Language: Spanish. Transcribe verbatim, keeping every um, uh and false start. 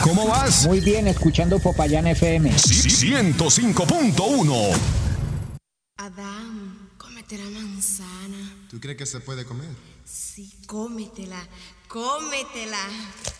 ¿Cómo vas? Muy bien, escuchando Popayán F M. ciento cinco punto uno. Adán, cómete la manzana. ¿Tú crees que se puede comer? Sí, cómetela, cómetela.